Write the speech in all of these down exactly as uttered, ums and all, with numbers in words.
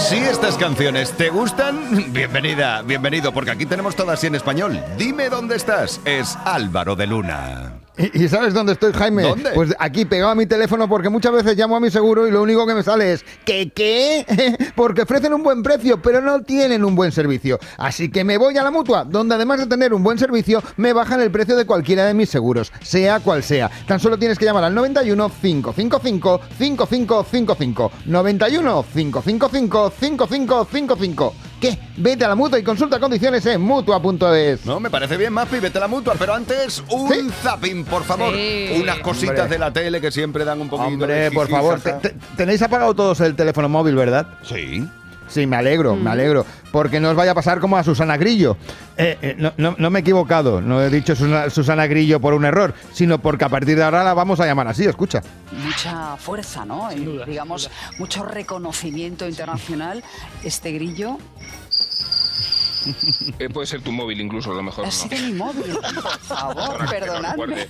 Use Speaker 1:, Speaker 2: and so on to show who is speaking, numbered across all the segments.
Speaker 1: Si estas canciones te gustan, bienvenida, bienvenido, porque aquí tenemos todas y en español. Dime dónde estás, es Álvaro de Luna.
Speaker 2: ¿Y sabes dónde estoy, Jaime?
Speaker 1: ¿Dónde?
Speaker 2: Pues aquí pegado a mi teléfono, porque muchas veces llamo a mi seguro y lo único que me sale es ¿qué qué? Porque ofrecen un buen precio, pero no tienen un buen servicio. Así que me voy a la Mutua, donde además de tener un buen servicio, me bajan el precio de cualquiera de mis seguros, sea cual sea. Tan solo tienes que llamar al noventa y uno, cinco cinco cinco, cinco cinco cinco cinco. noventa y uno, cinco cinco cinco, cinco cinco cinco cinco. ¿Qué? Vete a la Mutua y consulta condiciones en Mutua punto es.
Speaker 1: No, me parece bien, Mapi, vete a la Mutua, pero antes un
Speaker 2: ¿Sí?
Speaker 1: zapping, por favor.
Speaker 3: Sí.
Speaker 1: Unas cositas
Speaker 2: Hombre.
Speaker 1: de la tele que siempre dan un poquito
Speaker 2: Hombre,
Speaker 1: de
Speaker 2: por
Speaker 1: jiji,
Speaker 2: favor,
Speaker 1: jaja.
Speaker 2: te- te- tenéis apagado todos el teléfono móvil, ¿verdad?
Speaker 1: Sí.
Speaker 2: Sí, me alegro,
Speaker 3: Mm.
Speaker 2: me alegro, porque no os vaya a pasar como a Susana Grillo. Eh, eh, no, no- no me he equivocado, no he dicho Susana, Susana Grillo por un error, sino porque a partir de ahora la vamos a llamar así, escucha.
Speaker 4: Mucha fuerza, ¿no?
Speaker 3: Sin
Speaker 4: Y,
Speaker 3: duda,
Speaker 4: digamos,
Speaker 3: sin duda.
Speaker 4: mucho reconocimiento internacional. Este grillo
Speaker 5: Eh, puede ser tu móvil incluso, a lo mejor.
Speaker 4: ha
Speaker 5: No.
Speaker 4: sido mi móvil. Por favor,
Speaker 5: Que no
Speaker 4: perdonadme.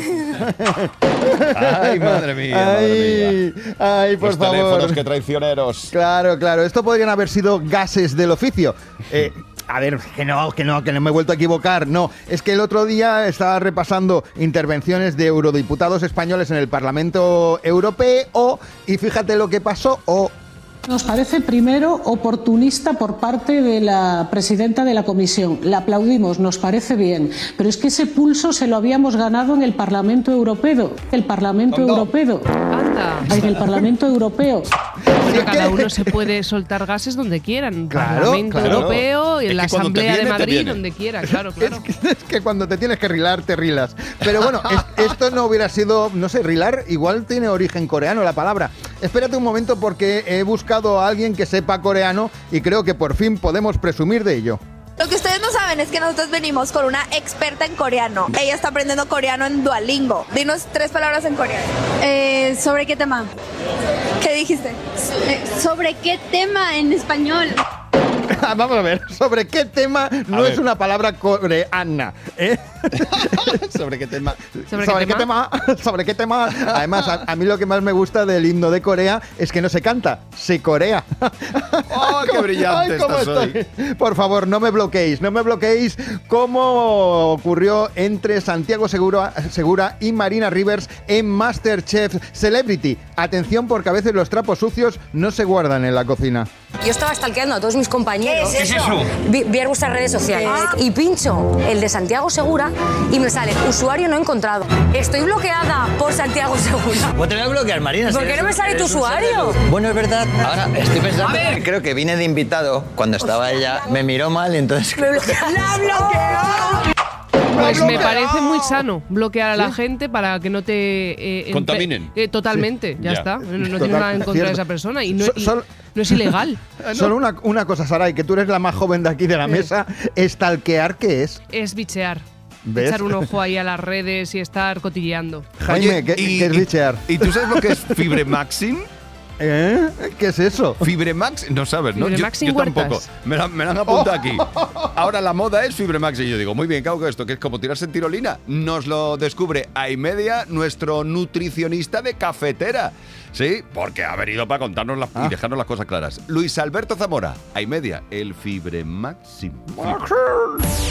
Speaker 1: Ay, madre mía, madre mía.
Speaker 2: Ay, ay, por
Speaker 1: Los teléfonos,
Speaker 2: favor.
Speaker 1: que traicioneros.
Speaker 2: Claro, claro, esto podrían haber sido gases del oficio. Eh, a ver, que no, que no, que no me he vuelto a equivocar, no. Es que el otro día estaba repasando intervenciones de eurodiputados españoles en el Parlamento Europeo y fíjate lo que pasó, o...
Speaker 6: Nos parece primero oportunista por parte de la presidenta de la Comisión. La aplaudimos, nos parece bien. Pero es que ese pulso se lo habíamos ganado en el Parlamento Europeo. El Parlamento
Speaker 1: ¿Dónde?
Speaker 6: Europeo.
Speaker 3: Anda.
Speaker 6: En el Parlamento Europeo.
Speaker 3: Bueno, cada uno se puede soltar gases donde quiera, en el
Speaker 2: Claro,
Speaker 3: Parlamento
Speaker 2: claro.
Speaker 3: Europeo y
Speaker 1: Es
Speaker 3: en la
Speaker 1: que cuando te
Speaker 3: Asamblea
Speaker 1: viene,
Speaker 3: de
Speaker 1: te
Speaker 3: Madrid,
Speaker 1: viene.
Speaker 3: donde quiera, claro, claro.
Speaker 2: Es que, es que cuando te tienes que rilar, te rilas. Pero bueno, es- esto no hubiera sido, no sé, rilar igual tiene origen coreano la palabra. Espérate un momento porque he buscado a alguien que sepa coreano y creo que por fin podemos presumir de ello.
Speaker 7: Lo que ustedes no saben es que nosotros venimos con una experta en coreano. Ella está aprendiendo coreano en Duolingo. Dinos tres palabras en coreano.
Speaker 8: Eh, ¿Sobre qué tema?
Speaker 7: ¿Qué dijiste?
Speaker 8: Eh, ¿Sobre qué tema en español?
Speaker 2: Vamos a ver, ¿sobre qué tema no
Speaker 1: ver.
Speaker 2: es una palabra coreana? ¿eh?
Speaker 1: ¿Sobre qué tema?
Speaker 3: ¿Sobre qué tema?
Speaker 2: ¿Sobre qué tema? Además, a, a mí lo que más me gusta del himno de Corea es que no se canta, se corea.
Speaker 1: ¡Oh, qué brillante
Speaker 2: Ay, ¿cómo
Speaker 1: estás hoy!
Speaker 2: estoy? Por favor, no me bloqueéis, no me bloqueéis como ocurrió entre Santiago Segura, Segura y Marina Rivers en MasterChef Celebrity. Atención, porque a veces los trapos sucios no se guardan en la cocina.
Speaker 9: Yo estaba stalkeando a todos mis compañeros.
Speaker 7: ¿Qué es eso?
Speaker 9: Vi, vi vuestras redes sociales y pincho el de Santiago Segura y me sale usuario no encontrado. Estoy bloqueada por Santiago Segura.
Speaker 10: Pues te voy a bloquear, Marina.
Speaker 9: ¿Por
Speaker 10: si
Speaker 9: qué
Speaker 10: eres
Speaker 9: no me
Speaker 10: un-
Speaker 9: sale tu
Speaker 10: eres un
Speaker 9: usuario?
Speaker 10: ser de luz. Bueno, es verdad. Ahora estoy pensando. Creo que vine de invitado cuando estaba ella. Me miró mal y entonces.
Speaker 9: Me bloquea- ¡La bloqueo!
Speaker 3: Pues me
Speaker 2: bloqueado.
Speaker 3: parece muy sano bloquear a la gente para que no te eh, empe-
Speaker 1: Contaminen.
Speaker 3: eh, totalmente, ya,
Speaker 1: Ya.
Speaker 3: está. No, no
Speaker 2: Total-
Speaker 3: tienes nada en contra
Speaker 2: cierto.
Speaker 3: de esa persona y no,
Speaker 2: So-
Speaker 3: y
Speaker 2: sol-
Speaker 3: no es ilegal.
Speaker 2: Solo una, una cosa, Saray, que tú eres la más joven de aquí de la mesa. ¿Stalkear qué es?
Speaker 3: Es bichear.
Speaker 2: ¿Ves?
Speaker 3: Echar un ojo ahí a las redes y estar cotilleando.
Speaker 2: Jaime,
Speaker 1: Oye,
Speaker 2: ¿qué,
Speaker 1: y-
Speaker 2: qué es
Speaker 1: y-
Speaker 2: bichear?
Speaker 1: ¿Y tú sabes lo que es Fibremaxin?
Speaker 2: ¿Eh? ¿Qué es eso?
Speaker 1: Fibremax, no sabes, ¿no? Yo,
Speaker 3: Fibremaxin
Speaker 1: yo tampoco.
Speaker 3: Huertas.
Speaker 1: Me la, me la han apuntado aquí. Ahora la moda es Fibremax y yo digo, muy bien, ¿qué hago con esto? Que es como tirarse en tirolina. Nos lo descubre a y media nuestro nutricionista de cafetera. Sí, porque ha venido para contarnos las,
Speaker 2: Ah.
Speaker 1: y dejarnos las cosas claras. Luis Alberto Zamora, a y media, el Fibremaxin.